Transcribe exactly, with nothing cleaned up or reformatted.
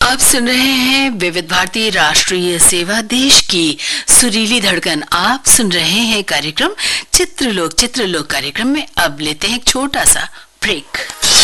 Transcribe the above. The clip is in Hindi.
आप सुन रहे हैं विविध भारती राष्ट्रीय सेवा, देश की सुरीली धड़कन। आप सुन रहे हैं कार्यक्रम चित्रलोक। चित्रलोक कार्यक्रम में अब लेते हैं एक छोटा सा ब्रेक।